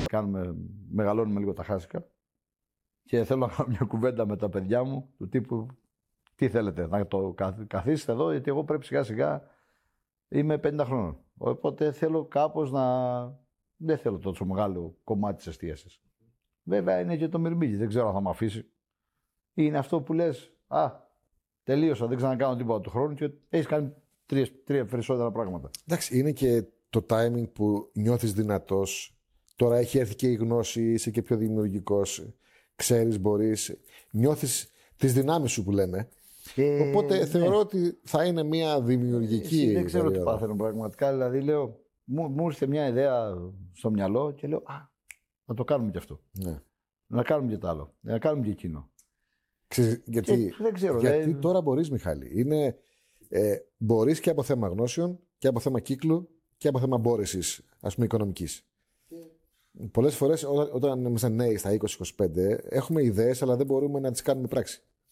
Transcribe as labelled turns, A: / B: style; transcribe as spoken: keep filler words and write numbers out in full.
A: κάνουμε, μεγαλώνουμε λίγο τα χάσικα. Και θέλω να κάνω μια κουβέντα με τα παιδιά μου του τύπου τι θέλετε, να το καθίσετε εδώ, γιατί εγώ πρέπει σιγά σιγά είμαι πενήντα χρόνων. Οπότε θέλω κάπως να. Δεν θέλω τόσο μεγάλο κομμάτι της εστίασης. Βέβαια είναι και το μυρμήγκι, δεν ξέρω αν θα με αφήσει. Είναι αυτό που λες, α, τελείωσα, δεν ξανακάνω τίποτα του χρόνου και έχεις κάνει τρία, τρία περισσότερα πράγματα.
B: Εντάξει, είναι και το timing που νιώθεις δυνατός. Τώρα έχει έρθει και η γνώση, είσαι και πιο δημιουργικός. Ξέρεις, μπορείς, νιώθεις τις δυνάμεις σου που λέμε. Και... Οπότε ναι. θεωρώ ότι θα είναι μια δημιουργική.
A: Εσύ, δεν ξέρω περίοδο. Τι πάθαινω πραγματικά. Δηλαδή λέω, μου, μου ήρθε μια ιδέα στο μυαλό και λέω, α, να το κάνουμε κι αυτό.
B: Ναι.
A: Να κάνουμε και το άλλο. Να κάνουμε και εκείνο.
B: Ξέρεις, γιατί
A: και, δεν ξέρω,
B: γιατί
A: δηλαδή...
B: τώρα μπορείς, Μιχάλη. Είναι, ε, μπορείς και από θέμα γνώσεων και από θέμα κύκλου και από θέμα μπόρεσης, ας πούμε, οικονομικής. Πολλές φορές όταν, όταν είμαστε νέοι στα είκοσι είκοσι πέντε έχουμε ιδέες αλλά δεν μπορούμε να τις κάνουμε πράξη.